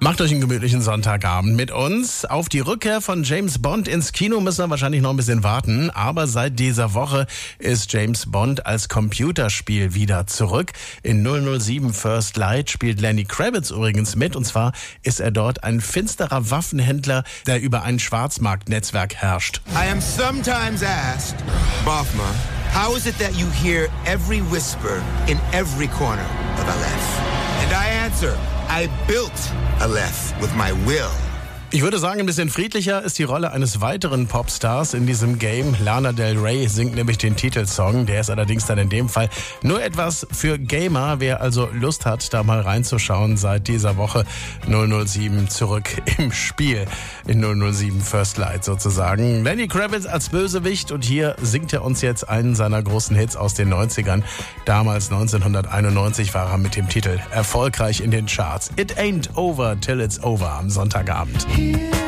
Macht euch einen gemütlichen Sonntagabend mit uns. Auf die Rückkehr von James Bond ins Kino müssen wir wahrscheinlich noch ein bisschen warten. Aber seit dieser Woche ist James Bond als Computerspiel wieder zurück. In 007 First Light spielt Lenny Kravitz übrigens mit. Und zwar ist er dort ein finsterer Waffenhändler, der über ein Schwarzmarktnetzwerk herrscht. I am sometimes asked, Bafma, how is it that you hear every whisper in every corner of Aleph? And I answer, I built Aleph with my will. Ich würde sagen, ein bisschen friedlicher ist die Rolle eines weiteren Popstars in diesem Game. Lana Del Rey singt nämlich den Titelsong. Der ist allerdings dann in dem Fall nur etwas für Gamer. Wer also Lust hat, da mal reinzuschauen, seit dieser Woche 007 zurück im Spiel. In 007 First Light sozusagen. Lenny Kravitz als Bösewicht und hier singt er uns jetzt einen seiner großen Hits aus den 90ern. Damals 1991 war er mit dem Titel erfolgreich in den Charts. It ain't over till it's over am Sonntagabend. Here